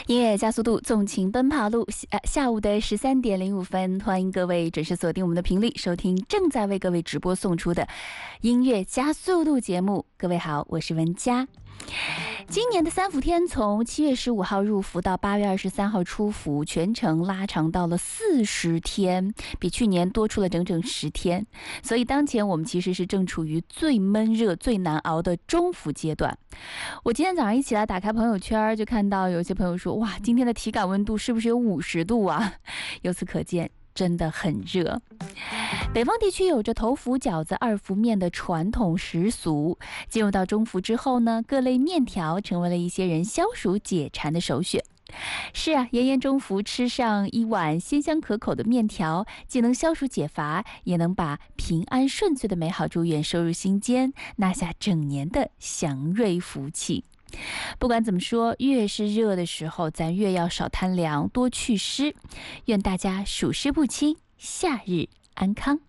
音乐加速度，纵情奔跑路。下午的13:05，欢迎各位准时锁定我们的频率，收听正在为各位直播送出的音乐加速度节目。各位好，我是文佳。今年的三伏天从7月15号入伏到8月23号出伏，全程拉长到了40天，比去年多出了整整10天。所以当前我们其实是正处于最闷热、最难熬的中伏阶段。我今天早上一起来打开朋友圈，就看到有些朋友说，哇，今天的体感温度是不是有50度啊？由此可见，真的很热。北方地区有着头伏饺子、二伏面的传统习俗，进入到中伏之后呢，各类面条成为了一些人消暑解馋的首选。是啊，炎炎中伏吃上一碗鲜香可口的面条，既能消暑解乏，也能把平安顺遂的美好祝愿收入心间，纳下整年的祥瑞福气。不管怎么说，越是热的时候，咱越要少贪凉，多祛湿。愿大家暑湿不侵，夏日安康。